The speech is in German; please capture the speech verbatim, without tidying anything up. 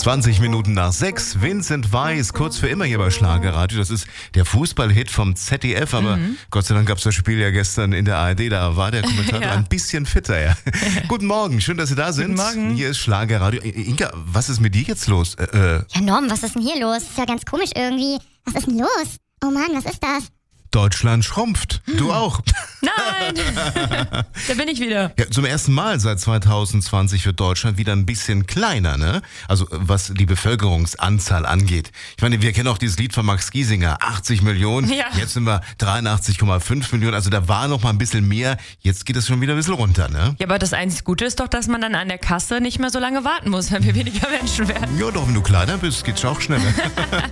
zwanzig Minuten nach sechs. Vincent Weiss, kurz für immer hier bei Schlagerradio. Das ist der Fußballhit vom Z D F, aber mhm. Gott sei Dank gab es das Spiel ja gestern in der A R D. Da war der Kommentator ja. ein bisschen fitter. Ja. Guten Morgen, schön, dass Sie da sind. Guten Morgen. Hier ist Schlagerradio. Inka, was ist mit dir jetzt los? Äh, ja, Norm, was ist denn hier los? Ist ja ganz komisch irgendwie. Was ist denn los? Oh Mann, was ist das? Deutschland schrumpft. Du auch. Nein, da bin ich wieder. Ja, zum ersten Mal seit zwanzig zwanzig wird Deutschland wieder ein bisschen kleiner, ne? Also was die Bevölkerungsanzahl angeht. Ich meine, wir kennen auch dieses Lied von Max Giesinger, achtzig Millionen. Ja. Jetzt sind wir dreiundachtzig Komma fünf Millionen. Also da war noch mal ein bisschen mehr. Jetzt geht es schon wieder ein bisschen runter, ne? Ja, aber das einzig Gute ist doch, dass man dann an der Kasse nicht mehr so lange warten muss, wenn wir weniger Menschen werden. Ja, doch, wenn du kleiner bist, geht's auch schneller.